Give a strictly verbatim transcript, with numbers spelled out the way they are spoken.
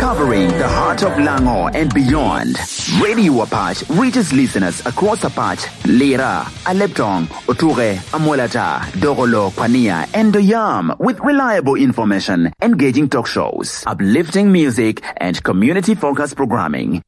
covering the heart of Lango and beyond. Radio Apache reaches listeners across Apache, Lira, Aleptong, Oture, Amolata, Dogolo, Pania, and Doyam with reliable information, engaging talk shows, uplifting music, and community-focused programming.